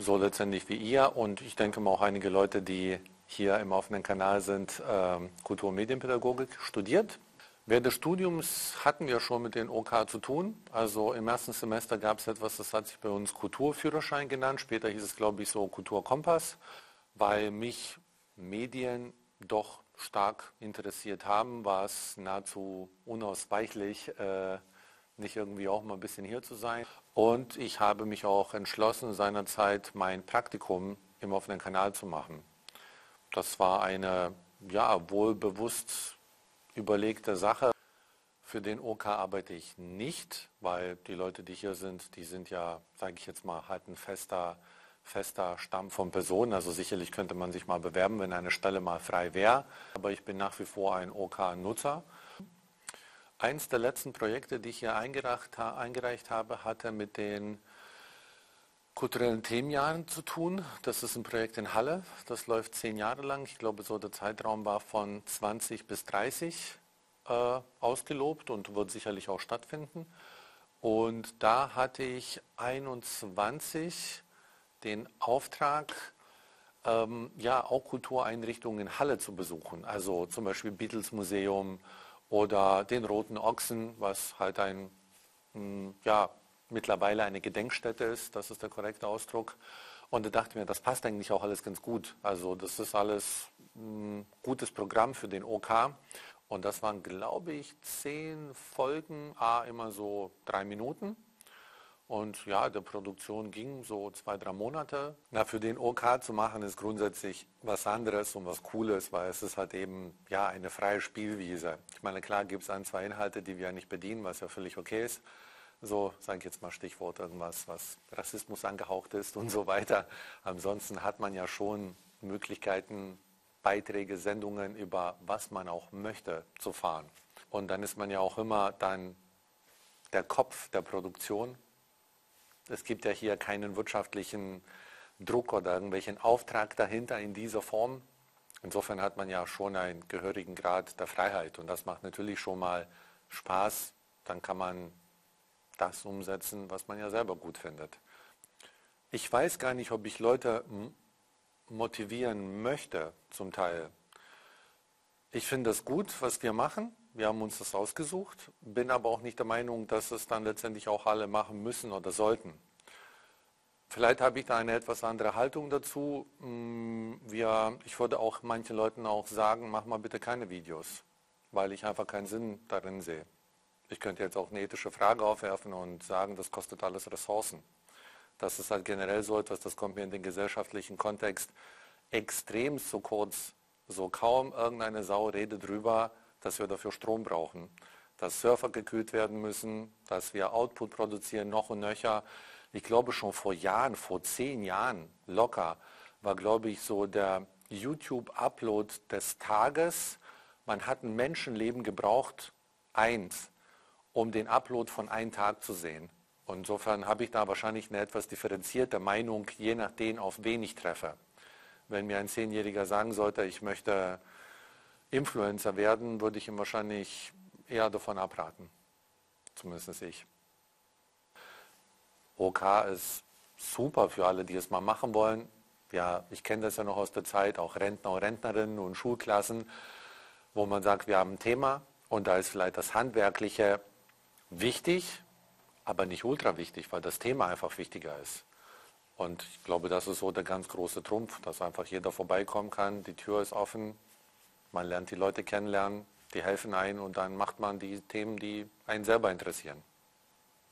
so letztendlich wie ihr und ich denke mal auch einige Leute, die hier im offenen Kanal sind, Kultur- und Medienpädagogik studiert. Während des Studiums hatten wir schon mit den OK zu tun. Also im ersten Semester gab es etwas, das hat sich bei uns Kulturführerschein genannt. Später hieß es, glaube ich, so Kulturkompass, weil mich Medien doch stark interessiert haben, war es nahezu unausweichlich, nicht irgendwie auch mal ein bisschen hier zu sein. Und ich habe mich auch entschlossen, seinerzeit mein Praktikum im offenen Kanal zu machen. Das war eine, ja, wohlbewusst überlegte Sache. Für den OK arbeite ich nicht, weil die Leute, die hier sind, die sind ja, sage ich jetzt mal, halt ein fester Stamm von Personen. Also sicherlich könnte man sich mal bewerben, wenn eine Stelle mal frei wäre. Aber ich bin nach wie vor ein OK-Nutzer. Eins der letzten Projekte, die ich hier eingereicht habe, hatte mit den kulturellen Themenjahren zu tun. Das ist ein Projekt in Halle. Das läuft 10 Jahre lang. Ich glaube, so der Zeitraum war von 20 bis 30 ausgelobt und wird sicherlich auch stattfinden. Und da hatte ich 21 den Auftrag, ja, auch Kultureinrichtungen in Halle zu besuchen. Also zum Beispiel Beatles Museum oder den Roten Ochsen, was halt ja, mittlerweile eine Gedenkstätte ist, das ist der korrekte Ausdruck. Und da dachte ich mir, das passt eigentlich auch alles ganz gut. Also das ist alles ein gutes Programm für den OK. Und das waren, glaube ich, 10 Folgen, immer so 3 Minuten. Und ja, der Produktion ging so 2, 3 Monate. Na, für den OK zu machen ist grundsätzlich was anderes und was Cooles, weil es ist halt eben ja eine freie Spielwiese. Ich meine, klar gibt es 1, 2 Inhalte, die wir nicht bedienen, was ja völlig okay ist. So, sage ich jetzt mal Stichwort irgendwas, was Rassismus angehaucht ist und so weiter. Ansonsten hat man ja schon Möglichkeiten, Beiträge, Sendungen über was man auch möchte zu fahren. Und dann ist man ja auch immer dann der Kopf der Produktion. Es gibt ja hier keinen wirtschaftlichen Druck oder irgendwelchen Auftrag dahinter in dieser Form. Insofern hat man ja schon einen gehörigen Grad der Freiheit und das macht natürlich schon mal Spaß. Dann kann man das umsetzen, was man ja selber gut findet. Ich weiß gar nicht, ob ich Leute motivieren möchte, zum Teil. Ich finde es gut, was wir machen. Wir haben uns das ausgesucht, bin aber auch nicht der Meinung, dass es dann letztendlich auch alle machen müssen oder sollten. Vielleicht habe ich da eine etwas andere Haltung dazu. Ich würde auch manchen Leuten auch sagen, mach mal bitte keine Videos, weil ich einfach keinen Sinn darin sehe. Ich könnte jetzt auch eine ethische Frage aufwerfen und sagen, das kostet alles Ressourcen. Das ist halt generell so etwas, das kommt mir in den gesellschaftlichen Kontext extrem zu kurz. So kaum irgendeine Sau redet drüber, dass wir dafür Strom brauchen, dass Server gekühlt werden müssen, dass wir Output produzieren, noch und nöcher. Ich glaube schon vor Jahren, vor 10 Jahren locker, war glaube ich so der YouTube-Upload des Tages. Man hat ein Menschenleben gebraucht, um den Upload von einem Tag zu sehen. Und insofern habe ich da wahrscheinlich eine etwas differenzierte Meinung, je nachdem, auf wen ich treffe. Wenn mir ein 10-Jähriger sagen sollte, ich möchte Influencer werden, würde ich ihm wahrscheinlich eher davon abraten. Zumindest ich. OK ist super für alle, die es mal machen wollen. Ja, ich kenne das ja noch aus der Zeit, auch Rentner und Rentnerinnen und Schulklassen, wo man sagt, wir haben ein Thema und da ist vielleicht das Handwerkliche wichtig, aber nicht ultra wichtig, weil das Thema einfach wichtiger ist. Und ich glaube, das ist so der ganz große Trumpf, dass einfach jeder vorbeikommen kann, die Tür ist offen, man lernt die Leute kennenlernen, die helfen ein und dann macht man die Themen, die einen selber interessieren.